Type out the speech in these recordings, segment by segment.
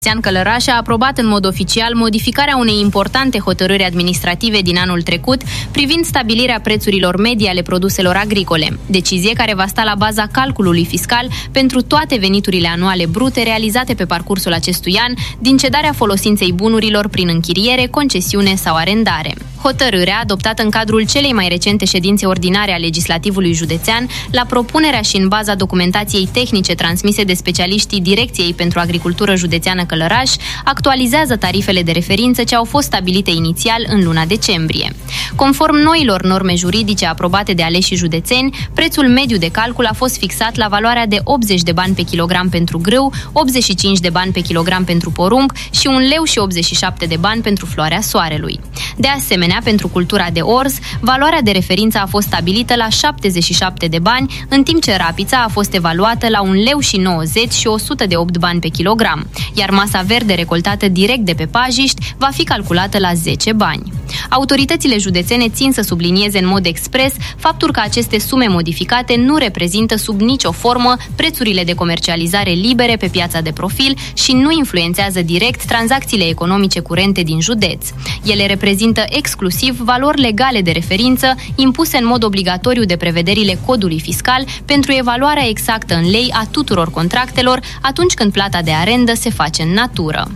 Călăraș a aprobat în mod oficial modificarea unei importante hotărâri administrative din anul trecut privind stabilirea prețurilor medii ale produselor agricole, decizie care va sta la baza calculului fiscal pentru toate veniturile anuale brute realizate pe parcursul acestui an din cedarea folosinței bunurilor prin închiriere, concesiune sau arendare. Hotărârea, adoptată în cadrul celei mai recente ședințe ordinare a Legislativului Județean, la propunerea și în baza documentației tehnice transmise de specialiștii Direcției pentru Agricultură Județeană Călăraș, actualizează tarifele de referință ce au fost stabilite inițial în luna decembrie. Conform noilor norme juridice aprobate de aleșii județeni, prețul mediu de calcul a fost fixat la valoarea de 80 de bani pe kilogram pentru grâu, 85 de bani pe kilogram pentru porumb și 1 leu și 87 de bani pentru floarea soarelui. De asemenea, pentru cultura de orz, valoarea de referință a fost stabilită la 77 de bani, în timp ce rapița a fost evaluată la 1 leu și 90 și 108 bani pe kilogram, iar masa verde recoltată direct de pe pajiști va fi calculată la 10 bani. Autoritățile județene țin să sublinieze în mod expres faptul că aceste sume modificate nu reprezintă sub nicio formă prețurile de comercializare libere pe piața de profil și nu influențează direct tranzacțiile economice curente din județ. Ele reprezintă exclusiv valori legale de referință impuse în mod obligatoriu de prevederile codului fiscal pentru evaluarea exactă în lei a tuturor contractelor atunci când plata de arendă se face în natură.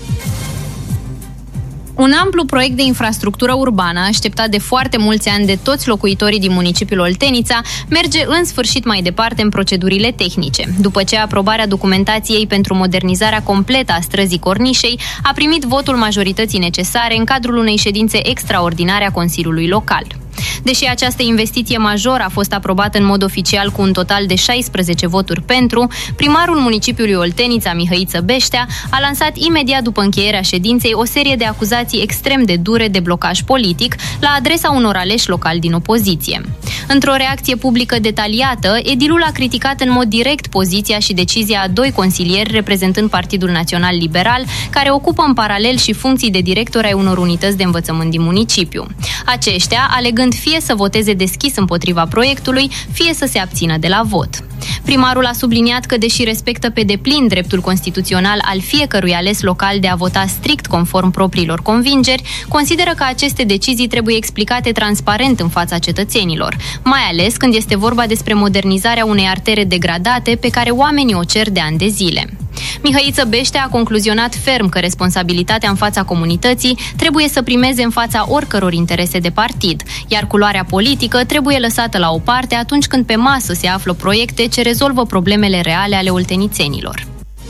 Un amplu proiect de infrastructură urbană, așteptat de foarte mulți ani de toți locuitorii din municipiul Oltenița, merge în sfârșit mai departe în procedurile tehnice, după ce aprobarea documentației pentru modernizarea completă a străzii Cornișei a primit votul majorității necesare în cadrul unei ședințe extraordinare a Consiliului Local. Deși această investiție majoră a fost aprobată în mod oficial cu un total de 16 voturi pentru, primarul municipiului Oltenița, Mihăiță Beștea, a lansat imediat după încheierea ședinței o serie de acuzații extrem de dure de blocaj politic la adresa unor aleși locali din opoziție. Într-o reacție publică detaliată, edilul a criticat în mod direct poziția și decizia a 2 consilieri reprezentând Partidul Național Liberal, care ocupă în paralel și funcții de director ai unor unități de învățământ din municipiu. Aceștia, alegând fie să voteze deschis împotriva proiectului, fie să se abțină de la vot. Primarul a subliniat că, deși respectă pe deplin dreptul constituțional al fiecărui ales local de a vota strict conform propriilor convingeri, consideră că aceste decizii trebuie explicate transparent în fața cetățenilor, mai ales când este vorba despre modernizarea unei artere degradate pe care oamenii o cer de ani de zile. Mihăiță Beștea a concluzionat ferm că responsabilitatea în fața comunității trebuie să primeze în fața oricăror interese de partid, iar culoarea politică trebuie lăsată la o parte atunci când pe masă se află proiecte ce rezolvă problemele reale ale oltenițenilor.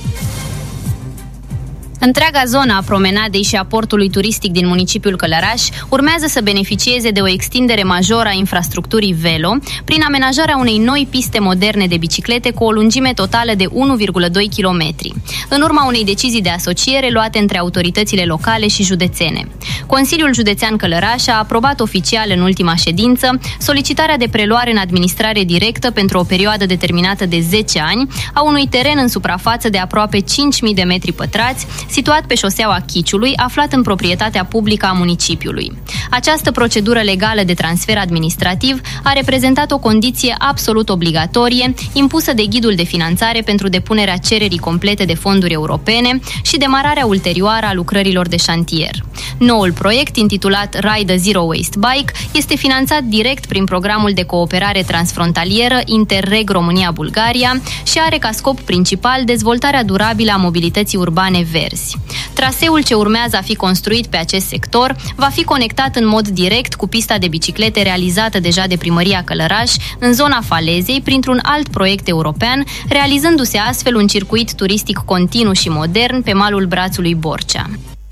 Întreaga zonă a promenadei și a portului turistic din municipiul Călăraș urmează să beneficieze de o extindere majoră a infrastructurii velo prin amenajarea unei noi piste moderne de biciclete cu o lungime totală de 1,2 km, în urma unei decizii de asociere luate între autoritățile locale și județene. Consiliul Județean Călăraș a aprobat oficial în ultima ședință solicitarea de preluare în administrare directă pentru o perioadă determinată de 10 ani a unui teren în suprafață de aproape 5.000 de metri pătrați, situat pe șoseaua Chiciului, aflat în proprietatea publică a municipiului. Această procedură legală de transfer administrativ a reprezentat o condiție absolut obligatorie, impusă de ghidul de finanțare pentru depunerea cererii complete de fonduri europene și demararea ulterioară a lucrărilor de șantier. Noul proiect, intitulat Ride a Zero Waste Bike, este finanțat direct prin programul de cooperare transfrontalieră Interreg România-Bulgaria și are ca scop principal dezvoltarea durabilă a mobilității urbane verzi. Traseul ce urmează a fi construit pe acest sector va fi conectat în mod direct cu pista de biciclete realizată deja de Primăria Călăraș în zona Falezei printr-un alt proiect european, realizându-se astfel un circuit turistic continuu și modern pe malul brațului Borcea.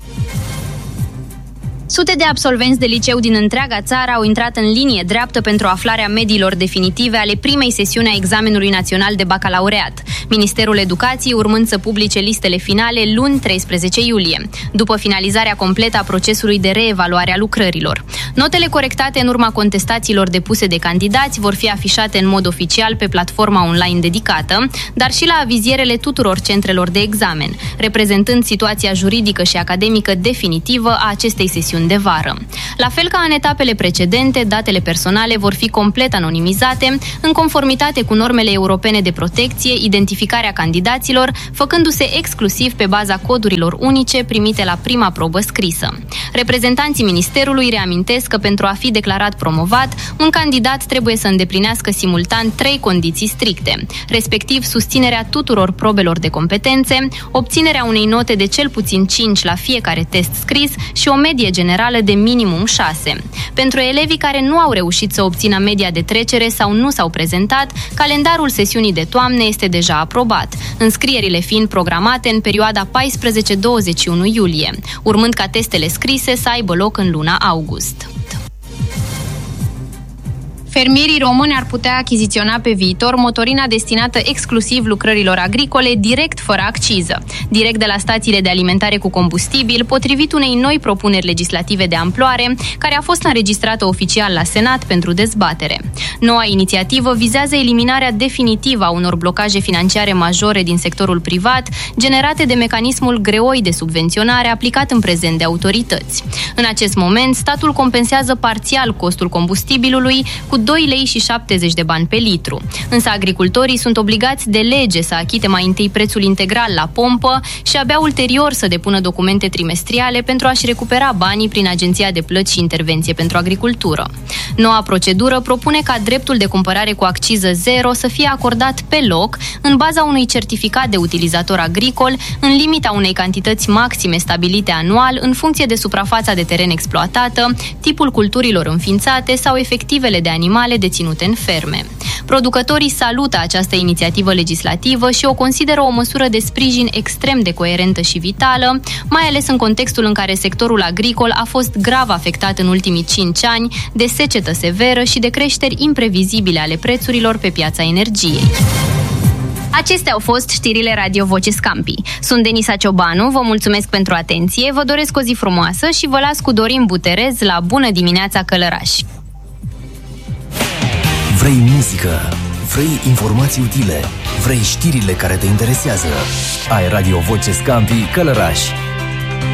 Sute de absolvenți de liceu din întreaga țară au intrat în linie dreaptă pentru aflarea mediilor definitive ale primei sesiuni a examenului național de bacalaureat, Ministerul Educației urmând să publice listele finale luni 13 iulie, după finalizarea completă a procesului de reevaluare a lucrărilor. Notele corectate în urma contestațiilor depuse de candidați vor fi afișate în mod oficial pe platforma online dedicată, dar și la avizierele tuturor centrelor de examen, reprezentând situația juridică și academică definitivă a acestei sesiuni vacațiuni de vară. La fel ca în etapele precedente, datele personale vor fi complet anonimizate, în conformitate cu normele europene de protecție, identificarea candidaților, făcându-se exclusiv pe baza codurilor unice primite la prima probă scrisă. Reprezentanții Ministerului reamintesc că pentru a fi declarat promovat, un candidat trebuie să îndeplinească simultan 3 condiții stricte, respectiv susținerea tuturor probelor de competențe, obținerea unei note de cel puțin 5 la fiecare test scris și o medie generală de minimum 6. Pentru elevii care nu au reușit să obțină media de trecere sau nu s-au prezentat, calendarul sesiunii de toamnă este deja aprobat, înscrierile fiind programate în perioada 14-21 iulie, urmând ca testele scrise să aibă loc în luna august. Fermierii români ar putea achiziționa pe viitor motorina destinată exclusiv lucrărilor agricole direct fără acciză, direct de la stațiile de alimentare cu combustibil, potrivit unei noi propuneri legislative de amploare, care a fost înregistrată oficial la Senat pentru dezbatere. Noua inițiativă vizează eliminarea definitivă a unor blocaje financiare majore din sectorul privat, generate de mecanismul greoi de subvenționare aplicat în prezent de autorități. În acest moment, statul compensează parțial costul combustibilului cu 2 lei și 70 de bani pe litru. Însă agricultorii sunt obligați de lege să achite mai întâi prețul integral la pompă și abia ulterior să depună documente trimestriale pentru a-și recupera banii prin Agenția de Plăți și Intervenție pentru Agricultură. Noua procedură propune ca dreptul de cumpărare cu acciză zero să fie acordat pe loc, în baza unui certificat de utilizator agricol, în limita unei cantități maxime stabilite anual în funcție de suprafața de teren exploatată, tipul culturilor înființate sau efectivele de animale deținute în ferme. Producătorii salută această inițiativă legislativă și o consideră o măsură de sprijin extrem de coerentă și vitală, mai ales în contextul în care sectorul agricol a fost grav afectat în ultimii 5 ani de secetă severă și de creșteri imprevizibile ale prețurilor pe piața energiei. Acestea au fost știrile Radio Voce Scampi. Sunt Denisa Ciobanu, vă mulțumesc pentru atenție, vă doresc o zi frumoasă și vă las cu Dorin Buterez la Bună dimineața Călăraș! Vrei muzică? Vrei informații utile? Vrei știrile care te interesează? Ai Radio Voce Scampi Călăraș.